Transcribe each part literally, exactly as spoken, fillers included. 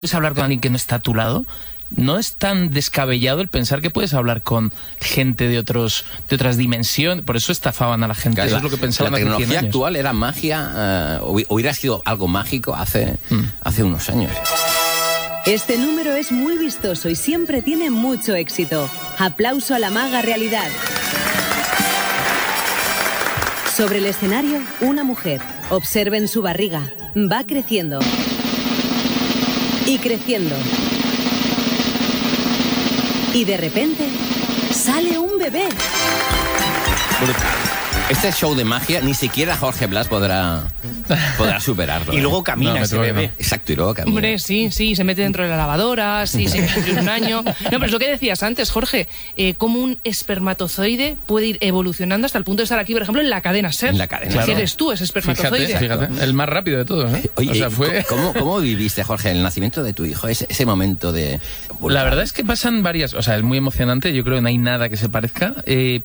puedes hablar con alguien que no está a tu lado, no es tan descabellado el pensar que puedes hablar con gente de otros de otras dimensiones. Por eso estafaban a la gente. Claro, eso la, es lo que pensaban la hace cien tecnología años. actual era magia, uh, hubiera sido algo mágico hace, mm. hace unos años. Este número es muy vistoso y siempre tiene mucho éxito. Aplauso a la maga realidad. Sobre el escenario, una mujer. Observen su barriga. Va creciendo. Y creciendo. Y de repente, sale un bebé. Brutal. Este show de magia ni siquiera Jorge Blas podrá, podrá superarlo. Y ¿eh? luego camina no, ese bebé. No. Exacto, y luego camina. Hombre, sí, sí, se mete dentro de la lavadora, sí, se mete un año. No, pero es lo que decías antes, Jorge, eh, cómo un espermatozoide puede ir evolucionando hasta el punto de estar aquí, por ejemplo, en la cadena SER. En la cadena, claro. claro. Eres tú ese espermatozoide. Fíjate, fíjate, el más rápido de todos, ¿eh? Oye, o sea, fue... ¿cómo, ¿cómo viviste, Jorge, el nacimiento de tu hijo? Ese, ese momento de... La verdad es que pasan varias... O sea, es muy emocionante, yo creo que no hay nada que se parezca. Eh,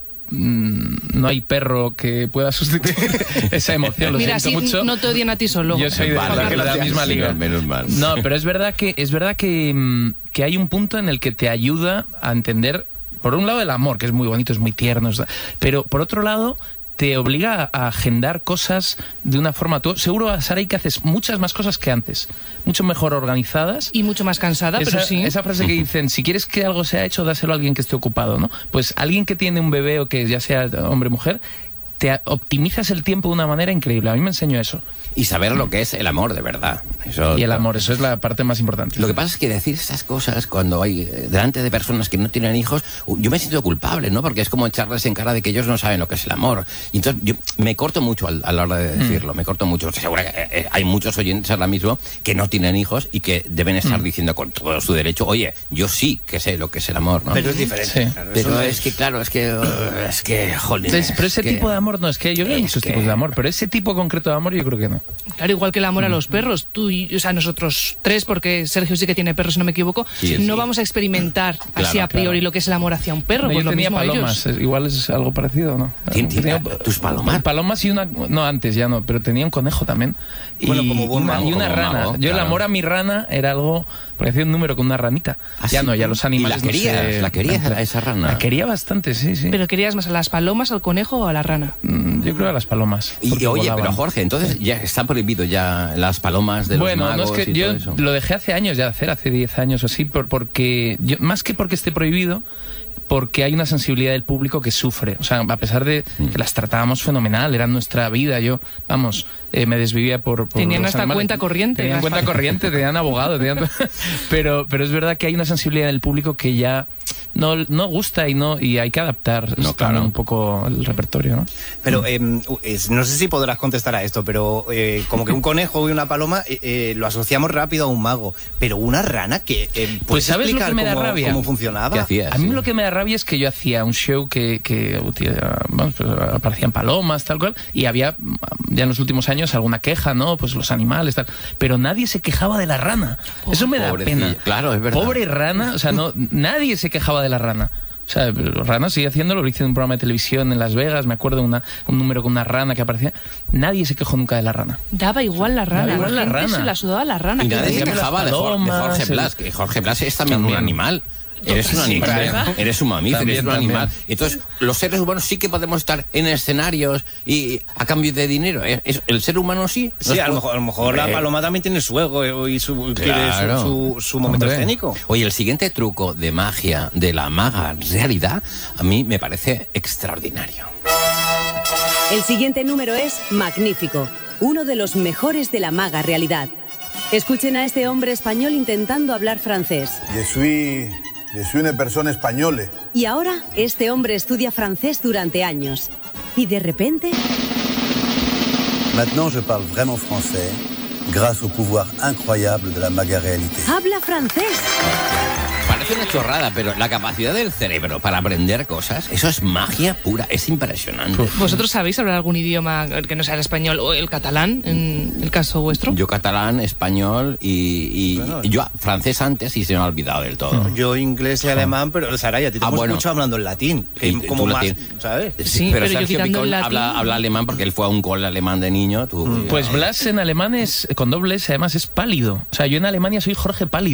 no hay perro que pueda sustituir esa emoción, lo Mira, siento sí, mucho. no te odian a ti solo. Yo soy de Vale, la, de la gracias. misma liga. Menos mal. No, pero es verdad que es verdad que, que hay un punto en el que te ayuda a entender, por un lado, el amor, que es muy bonito, es muy tierno, pero por otro lado te obliga a agendar cosas de una forma... Tú, seguro, Saray, que haces muchas más cosas que antes, mucho mejor organizadas. Y mucho más cansada, esa, pero sí. Esa frase que dicen, si quieres que algo sea hecho, dáselo a alguien que esté ocupado, ¿no? Pues alguien que tiene un bebé o que ya sea hombre o mujer, te optimizas el tiempo de una manera increíble. A mí me enseñó eso. Y saber lo que es el amor, de verdad. Eso, y el amor, eso es la parte más importante. Lo que pasa es que decir esas cosas cuando hay delante de personas que no tienen hijos, yo me siento culpable, ¿no? Porque es como echarles en cara de que ellos no saben lo que es el amor. Y entonces yo me corto mucho a la hora de decirlo, mm. me corto mucho. Seguro que hay muchos oyentes ahora mismo que no tienen hijos y que deben estar mm. diciendo con todo su derecho, oye, yo sí que sé lo que es el amor, ¿no? Pero es diferente. Sí. Claro, pero es... es que, claro, es que... Uh, es que, jolín, Entonces, pero ese que... tipo de amor no, es que yo veo muchos que... tipos de amor, pero ese tipo concreto de amor yo creo que no. Claro, igual que el amor a los perros, tú y, o sea, nosotros tres, porque Sergio sí que tiene perros, si no me equivoco, sí, no sí. vamos a experimentar claro, así a priori claro. lo que es el amor hacia un perro. No, pues yo lo tenía mismo palomas, ellos. igual es algo parecido, ¿no? ¿Quién tiene tus palomas? Palomas y una... No, antes ya no, pero tenía un conejo también. Y, bueno, como buen una, mago, y una como rana. mago, yo claro. el amor a mi rana era algo... Parecía un número con una ranita. ¿Ah, ya sí? no, ya los animales... ¿Y la querías? No sé, ¿La querías a esa rana? La quería bastante, sí, sí. ¿Pero querías más a las palomas, al conejo o a la rana? Mm, yo creo a las palomas. Y oye, volaban. pero Jorge, entonces ya está prohibido ya las palomas de bueno, los magos. Bueno, no es que y yo todo eso. lo dejé hace años ya de hacer, hace diez años o así, por, porque yo, más que porque esté prohibido, porque hay una sensibilidad del público que sufre. O sea, a pesar de que las tratábamos fenomenal, eran nuestra vida, yo, vamos, eh, me desvivía por... por tenían los hasta animales. cuenta corriente. Tenían cuenta corriente, tenían abogado, tenían... pero, pero es verdad que hay una sensibilidad del público que ya no, no gusta y no y hay que adaptar no, claro. un poco el repertorio, ¿no? Pero eh, no sé si podrás contestar a esto, pero eh, como que un conejo y una paloma eh, eh, lo asociamos rápido a un mago, pero una rana que eh, pues ¿sabes lo que me da cómo, rabia? cómo funcionaba? ¿Qué hacías? A mí Sí. lo que me da rabia es que yo hacía un show que, que vamos, pues, aparecían palomas, tal cual, y había ya en los últimos años alguna queja, ¿no? Pues los animales, tal. Pero nadie se quejaba de la rana. Oh, eso me da pobrecilla. pena. Claro, es verdad. Pobre rana, o sea, no, nadie se quejaba de la rana. O sea, Rana sigue haciéndolo, lo hice en un programa de televisión en Las Vegas, me acuerdo de una, un número con una rana que aparecía. Nadie se quejó nunca de la rana. Daba igual la rana, Daba igual la, la gente rana. se la sudaba la rana. Y nadie se Las quejaba de, Jor- de palomas, Jorge el- Blas, que Jorge Blas es también, También. un animal. Eres un Sí, animal, ¿verdad? eres un mamífero, También, eres un también. animal. Entonces, los seres humanos sí que podemos estar en escenarios y a cambio de dinero. ¿eh? Es- El ser humano sí. Sí, Nos a lo puede- mejor, a lo mejor la Eh, paloma también tiene su ego y su, quiere Claro. su, su, su momento Hombre. escénico. Oye, el siguiente truco de magia de la maga realidad a mí me parece extraordinario. El siguiente número es magnífico, uno de los mejores de la maga realidad. Escuchen a este hombre español intentando hablar francés. Je suis, je suis una persona española. Y ahora, este hombre estudia francés durante años. Y de repente... Maintenant, je parle vraiment français grâce au pouvoir incroyable de la maga réalité. ¡habla francés! parece una chorrada, pero la capacidad del cerebro para aprender cosas, eso es magia pura, es impresionante. Uf. ¿Vosotros sabéis hablar algún idioma que no sea el español o el catalán, en el caso vuestro? Yo catalán, español y, y Bueno. yo francés antes y se me ha olvidado del todo. Yo inglés y alemán, pero Saraya, te Ah, hemos bueno. escuchado hablando en latín. Que Y- y como tú más, latín. ¿sabes? Sí, pero yo Sergio quitando el Picón latín- habla, habla alemán porque él fue a un cole alemán de niño. Tú, Pues Blas en alemán es, con doble S, además es pálido. O sea, yo en Alemania soy Jorge Pálido.